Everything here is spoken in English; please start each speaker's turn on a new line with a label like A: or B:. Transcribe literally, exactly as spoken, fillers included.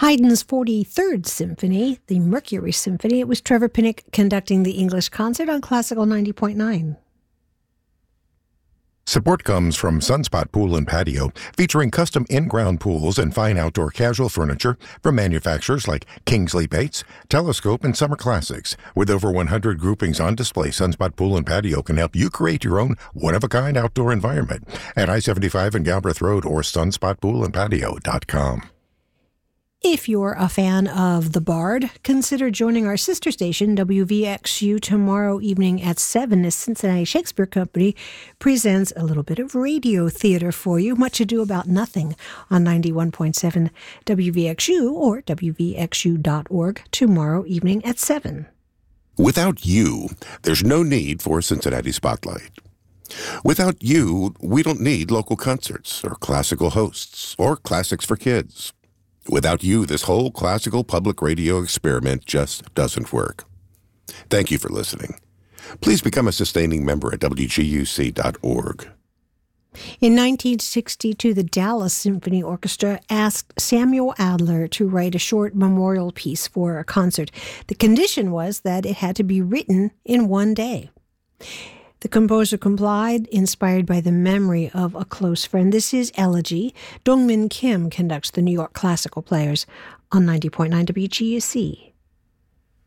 A: Haydn's forty-third Symphony, the Mercury Symphony. It was Trevor Pinnock conducting the English concert on Classical ninety point nine.
B: Support comes from Sunspot Pool and Patio, featuring custom in-ground pools and fine outdoor casual furniture from manufacturers like Kingsley Bates, Telescope, and Summer Classics. With over one hundred groupings on display, Sunspot Pool and Patio can help you create your own one-of-a-kind outdoor environment at I seventy-five and Galbraith Road or sunspot pool and patio dot com.
A: If you're a fan of The Bard, consider joining our sister station, W V X U, tomorrow evening at seven as Cincinnati Shakespeare Company presents a little bit of radio theater for you. Much Ado About Nothing on ninety-one point seven W V X U or W V X U dot org tomorrow evening at seven.
C: Without you, there's no need for Cincinnati Spotlight. Without you, we don't need local concerts or classical hosts or classics for kids. Without you, this whole classical public radio experiment just doesn't work. Thank you for listening. Please become a sustaining member at W G U C dot org.
A: In nineteen sixty-two, the Dallas Symphony Orchestra asked Samuel Adler to write a short memorial piece for a concert. The condition was that it had to be written in one day. The composer complied, inspired by the memory of a close friend. This is Elegy. Dongmin Kim conducts the New York Classical Players on ninety point nine W G U C.